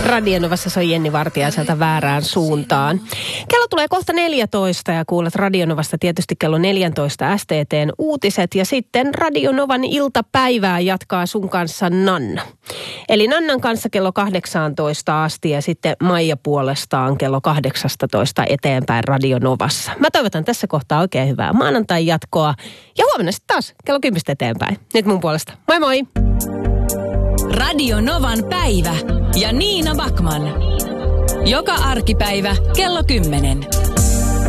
Radionovassa soi Jenni Vartiaiselta väärään suuntaan. Kello tulee kohta 14 ja kuulet Radionovasta tietysti kello 14 STT:n uutiset ja sitten Radionovan iltapäivää jatkaa sun kanssa Nanna. Eli Nannan kanssa kello 18 asti ja sitten Maija puolestaan kello 18 eteenpäin Radionovassa. Mä toivotan tässä kohtaa oikein hyvää maanantain jatkoa ja huomenna sitten taas kello 10 eteenpäin. Nyt mun puolesta. Moi moi! Radio Novan päivä ja Niina Backman. Joka arkipäivä kello 10.